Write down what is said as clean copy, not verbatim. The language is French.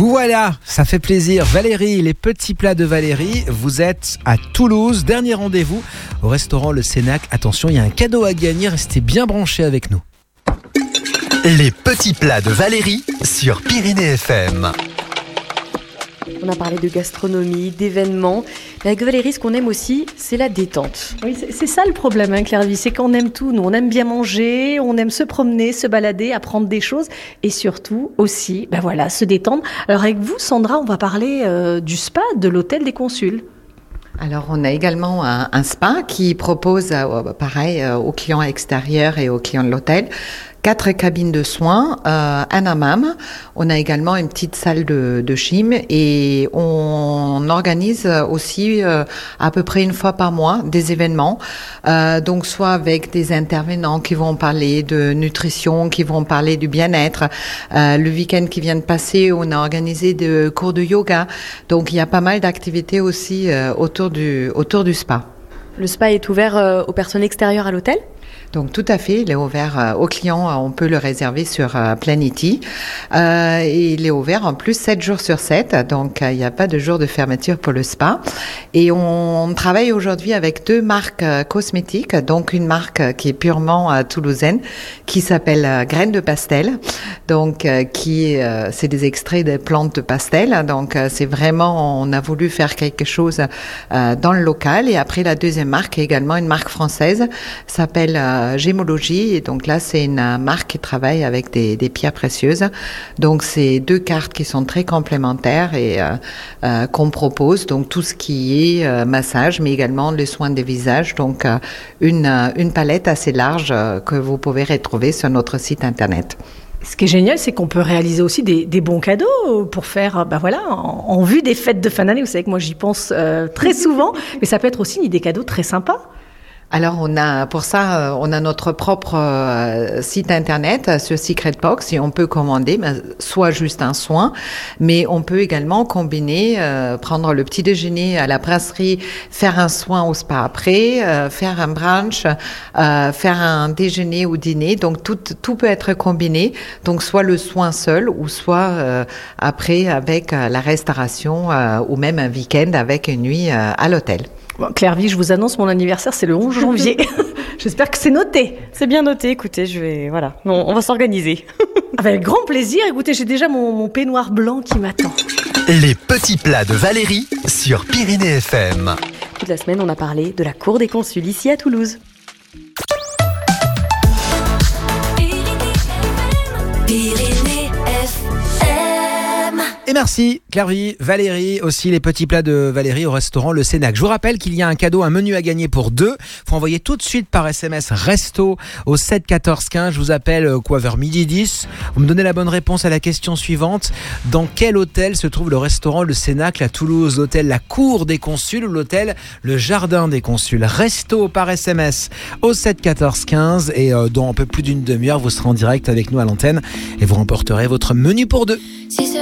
Vous voilà, ça fait plaisir. Valérie, les petits plats de Valérie, vous êtes à Toulouse. Dernier rendez-vous au restaurant Le Cénacle. Attention, il y a un cadeau à gagner, restez bien branchés avec nous. Les petits plats de Valérie sur Pyrénées FM. On a parlé de gastronomie, d'événements. Mais avec Valérie, ce qu'on aime aussi, c'est la détente. Oui, c'est ça le problème, Claire-Vie, c'est qu'on aime tout. Nous, on aime bien manger, on aime se promener, se balader, apprendre des choses et surtout aussi, se détendre. Alors avec vous, Sandra, on va parler du spa de l'hôtel des Consuls. Alors, on a également un spa qui propose, aux clients extérieurs et aux clients de l'hôtel, 4 cabines de soins, un hammam. On a également une petite salle de gym et on organise aussi à peu près une fois par mois des événements. Donc, soit avec des intervenants qui vont parler de nutrition, qui vont parler du bien-être. Le week-end qui vient de passer, on a organisé des cours de yoga. Donc, il y a pas mal d'activités aussi autour du spa. Le spa est ouvert aux personnes extérieures à l'hôtel ? Donc tout à fait, il est ouvert aux clients, on peut le réserver sur Planity. Et il est ouvert en plus 7 jours sur 7, donc il n'y a pas de jour de fermeture pour le spa. Et on travaille aujourd'hui avec 2 marques cosmétiques, donc une marque qui est purement toulousaine, qui s'appelle Graines de Pastel, donc c'est des extraits des plantes de pastel. Donc c'est vraiment, on a voulu faire quelque chose dans le local. Et après la deuxième marque est également une marque française, s'appelle Gémologie, et donc là c'est une marque qui travaille avec des pierres précieuses. Donc c'est 2 cartes qui sont très complémentaires et qu'on propose, donc tout ce qui est massage, mais également les soins des visages. Donc une palette assez large que vous pouvez retrouver sur notre site internet. Ce qui est génial, c'est qu'on peut réaliser aussi des bons cadeaux pour faire, en vue des fêtes de fin d'année. Vous savez que moi j'y pense très souvent, mais ça peut être aussi des cadeaux très sympas. Alors on a notre propre site internet sur Secret Box et on peut commander soit juste un soin, mais on peut également combiner, prendre le petit déjeuner à la brasserie, faire un soin au spa après, faire un brunch, faire un déjeuner ou dîner. Donc tout peut être combiné. Donc soit le soin seul ou soit après avec la restauration ou même un week-end avec une nuit à l'hôtel. Bon, Claire-Vie, je vous annonce, mon anniversaire, c'est le 11 janvier. J'espère que c'est noté. C'est bien noté, écoutez, on va s'organiser. Avec grand plaisir. Écoutez, j'ai déjà mon peignoir blanc qui m'attend. Les petits plats de Valérie sur Pyrénées FM. Toute la semaine, on a parlé de la cour des Consuls ici à Toulouse. Et merci Claire-Vie, Valérie, aussi les petits plats de Valérie au restaurant Le Cénacle. Je vous rappelle qu'il y a un menu à gagner pour 2. Faut envoyer tout de suite par SMS resto au 7 14 15. Je vous appelle vers 12h10. Vous me donnez la bonne réponse à la question suivante. Dans quel hôtel se trouve le restaurant Le Cénacle à Toulouse? L'hôtel La Cour des Consuls ou l'hôtel Le Jardin des Consuls? Resto par SMS au 7 14 15 et dans un peu plus d'une demi-heure, vous serez en direct avec nous à l'antenne et vous remporterez votre menu pour 2. Si